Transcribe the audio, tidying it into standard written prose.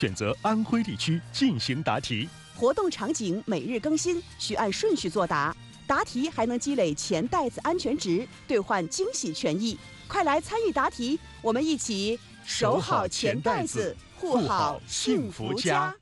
选择安徽地区进行答题。 活动场景每日更新，需按顺序作答。答题还能积累钱袋子安全值，兑换惊喜权益。快来参与答题，我们一起守好钱袋子，护好幸福家。